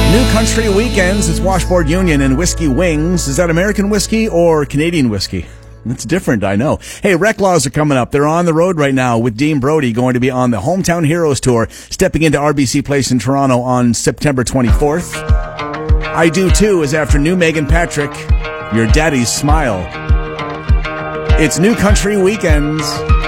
New Country Weekends. It's Washboard Union and Whiskey Wings. Is that American whiskey or Canadian whiskey? It's different, I know. Hey, Rec Laws are coming up. They're on the road right now with Dean Brody, going to be on the Hometown Heroes Tour, stepping into RBC Place in Toronto on September 24th. I Do Too is after New Megan Patrick, Your Daddy's Smile. It's New Country Weekends.